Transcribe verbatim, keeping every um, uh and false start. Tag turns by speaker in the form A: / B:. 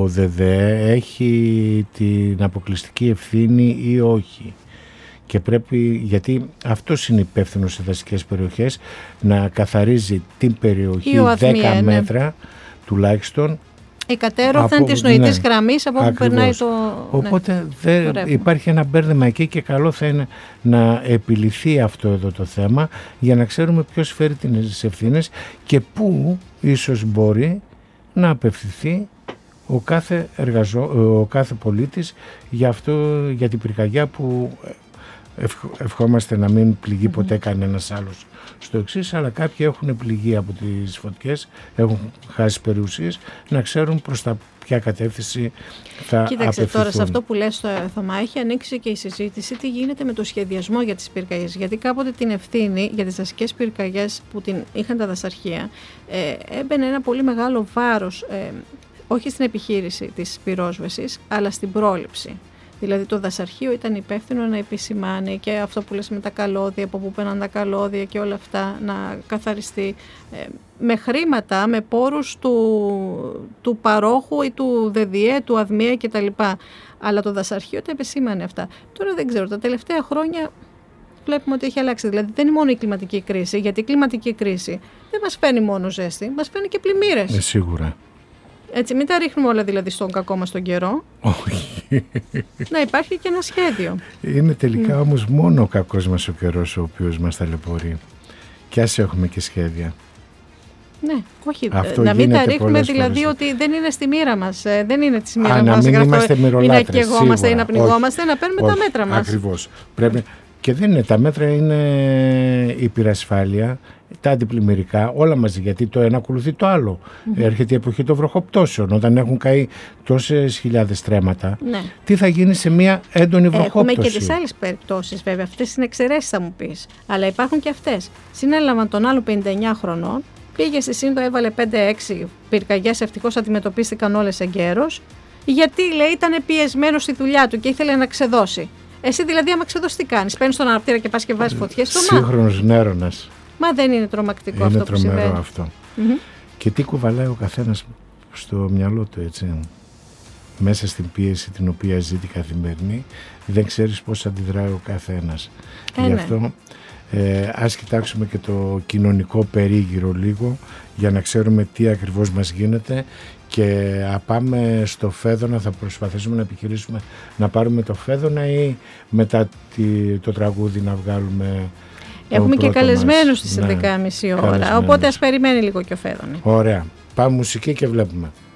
A: ΔΔΕ έχει την αποκλειστική ευθύνη ή όχι. Και πρέπει, γιατί αυτός είναι υπεύθυνος σε δασικές περιοχές, να καθαρίζει την περιοχή δέκα μέτρα ναι. τουλάχιστον.
B: Η κατέρωθεν της νοητής ναι, γραμμής από όπου περνάει το...
A: Οπότε ναι, δε, υπάρχει ένα μπέρδεμα εκεί και καλό θα είναι να επιληθεί αυτό εδώ το θέμα για να ξέρουμε ποιος φέρει τις ευθύνες και πού ίσως μπορεί να απευθυνθεί ο κάθε, εργαζό, ο κάθε πολίτης για, αυτό, για την πυρκαγιά που ευχόμαστε να μην πληγεί mm-hmm. ποτέ κανένας άλλος στο εξής, αλλά κάποιοι έχουν πληγεί από τις φωτιές, έχουν χάσει περιουσίες, να ξέρουν προς τα ποια κατεύθυνση θα
B: Κοίταξε,
A: απευθυνθούν.
B: Τώρα σε αυτό που λες, Θωμά, έχει ανοίξει και η συζήτηση τι γίνεται με το σχεδιασμό για τις πυρκαγιές. Γιατί κάποτε την ευθύνη για τις δασικές πυρκαγιές που την είχαν τα δασαρχεία ε, έμπαινε ένα πολύ μεγάλο βάρος, ε, όχι στην επιχείρηση της πυρόσβεσης, αλλά στην πρόληψη. Δηλαδή το δασαρχείο ήταν υπεύθυνο να επισημάνει και αυτό που λες με τα καλώδια, από πού παίρναν τα καλώδια και όλα αυτά να καθαριστεί ε, με χρήματα, με πόρους του, του παρόχου ή του ΔΔΕ, του ΑΔΜΙΑ κτλ. Αλλά το δασαρχείο τα επισήμανε αυτά. Τώρα δεν ξέρω, τα τελευταία χρόνια βλέπουμε ότι έχει αλλάξει. Δηλαδή δεν είναι μόνο η κλιματική κρίση, γιατί η κλιματική κρίση δεν μας φέρνει μόνο ζέστη, μας φέρνει και πλημμύρες.
A: Ε, σίγουρα.
B: Έτσι, μην τα ρίχνουμε όλα δηλαδή στον κακό μας τον καιρό.
A: Όχι.
B: Να υπάρχει και ένα σχέδιο.
A: Είναι τελικά mm. όμως μόνο ο κακός μας ο καιρός ο οποίος μας ταλαιπωρεί. Κι ας έχουμε και σχέδια.
B: Ναι, όχι.
A: Αυτό
B: να μην τα ρίχνουμε
A: φορές.
B: δηλαδή ότι δεν είναι στη μοίρα μας. Δεν είναι τη μοίρα μας.
A: Να μην είμαστε μυρολάτρες.
B: Ή να καιγόμαστε ή να πνιγόμαστε, να παίρνουμε
A: όχι,
B: τα μέτρα μας.
A: Ακριβώς. Πρέπει... Και δεν είναι, τα μέτρα είναι η πυρασφάλεια, τα αντιπλημμυρικά, όλα μαζί, γιατί το ένα ακολουθεί το άλλο. Mm-hmm. Έρχεται η εποχή των βροχοπτώσεων, όταν έχουν καεί τόσες χιλιάδες τρέματα. Ναι. Τι θα γίνει σε μια έντονη βροχόπτωση.
B: Έχουμε και τις άλλες περιπτώσεις βέβαια, αυτές είναι εξαιρέσεις θα μου πεις, αλλά υπάρχουν και αυτές. Συνέλαβαν τον άλλο πενήντα εννιά χρονών, πήγε στη Σύνδο, έβαλε πέντε έξι πυρκαγιές, ευτυχώς αντιμετωπίστηκαν όλες εγκαίρως, γιατί λέει ήταν πιεσμένος στη δουλειά του και ήθελε να ξεδώσει. Εσύ δηλαδή, άμα ξεδώσει, τι κάνεις? Παίρνεις τον αναπτήρα και πας και βάζεις φωτιές στο μάτι.
A: Σύγχρονος νέρονας.
B: Μα δεν είναι τρομακτικό
A: είναι
B: αυτό που συμβαίνει?
A: Είναι τρομερό αυτό. Mm-hmm. Και τι κουβαλάει ο καθένας στο μυαλό του, έτσι. Μέσα στην πίεση την οποία ζει την καθημερινή, δεν ξέρεις πώς αντιδράει ο καθένας. Ε, Γι' αυτό ναι. ε, ας κοιτάξουμε και το κοινωνικό περίγυρο λίγο, για να ξέρουμε τι ακριβώς μας γίνεται. Και πάμε στο Φέδωνα, θα προσπαθήσουμε να επιχειρήσουμε να πάρουμε το Φέδωνα ή μετά το τραγούδι να βγάλουμε.
B: Έχουμε και καλεσμένους στις έντεκα και μισή ώρα, οπότε ας περιμένει λίγο και ο Φέδωνη.
A: Ωραία. Πάμε μουσική και βλέπουμε.